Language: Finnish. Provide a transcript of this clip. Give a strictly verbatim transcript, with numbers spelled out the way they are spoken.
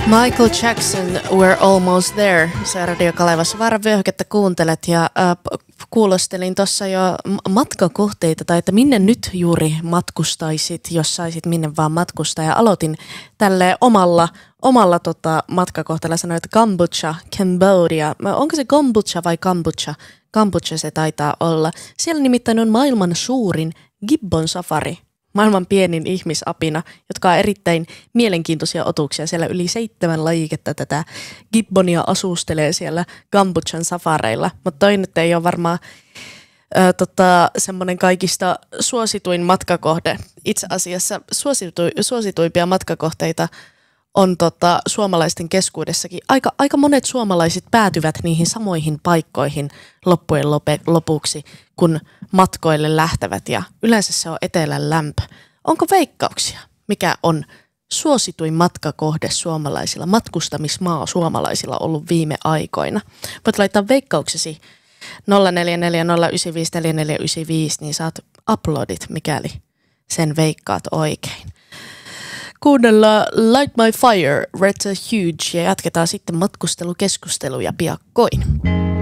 Michael Jackson, We're Almost There. Se Radio Kalevassa Vaaravyöhykettä kuuntelet ja äh, kuulostelin tuossa jo matkakohteita tai että minne nyt juuri matkustaisit, jos saisit minne vaan matkustaa. Ja aloitin tälle omalla, omalla tota, matkakohteella sanoin, että Kambodscha, Cambodia. Onko se kombucha vai kombucha? Kombucha se taitaa olla. Siellä nimittäin on maailman suurin gibbon safari. Maailman pienin ihmisapina, jotka on erittäin mielenkiintoisia otuksia. Siellä yli seitsemän lajiketta tätä gibbonia asustelee siellä Kambodžan safareilla. Mutta toi nyt ei ole varmaan ö, tota, semmoinen kaikista suosituin matkakohde. Itse asiassa suositu, suosituimpia matkakohteita on tota, suomalaisten keskuudessakin. Aika, aika monet suomalaiset päätyvät niihin samoihin paikkoihin loppujen lope, lopuksi, kun matkoille lähtevät. Ja yleensä se on etelän lämpö. Onko veikkauksia, mikä on suosituin matkakohde suomalaisilla, matkustamismaa suomalaisilla ollut viime aikoina? Voit laittaa veikkauksesi nolla neljä neljä nolla yhdeksän viisi neljä neljä yhdeksän viisi, niin saat uploadit, mikäli sen veikkaat oikein. Kuunnellaan Light My Fire, Red Huge ja jatketaan sitten matkustelukeskusteluja piakkoin.